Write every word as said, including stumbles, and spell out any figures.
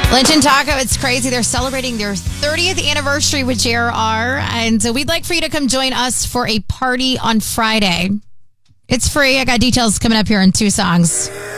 Lynch and Taco, it's crazy. They're celebrating their thirtieth anniversary with J R R. And so we'd like for you to come join us for a party on Friday. It's free. I got details coming up here in two songs.